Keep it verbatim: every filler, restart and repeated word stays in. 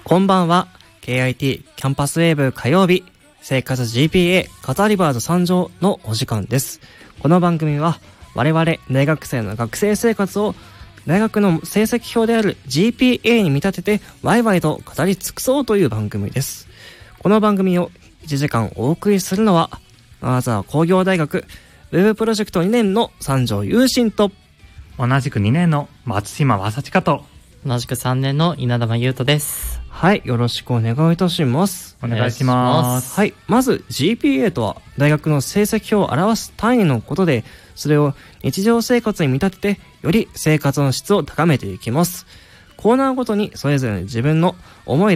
こんばんは。 ケーアイティー キャンパスウェーブ火曜日生活 ジーピーエー 語りバーズ参上のお時間です。この番組は我々大学生の学生生活を大学の成績表である ジーピーエー に見立ててワイワイと語り尽くそうという番組です。この番組をいちじかんお送りするのは金沢工業大学ウェブプロジェクトにねんの三条優心と、 同じくにねんの松島正親と、 同じくさんねんの稲玉優斗です。 はい、よろしくお願いいたします。 お願いします。 はい、まず ジーピーエー とは大学の成績表を表す単位のことで、それを日常生活に見立ててより生活の質を高めていきます。コーナーごとにそれぞれ自分の思い